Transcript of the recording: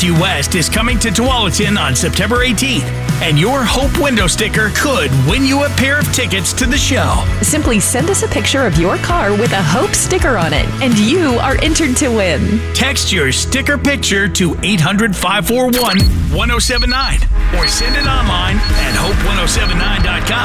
Energy West is coming to Tualatin on September 18th, and your Hope window sticker could win you a pair of tickets to the show. Simply send us a picture of your car with a Hope sticker on it, and you are entered to win. Text your sticker picture to 800-541-1079 or send it online at hope1079.com.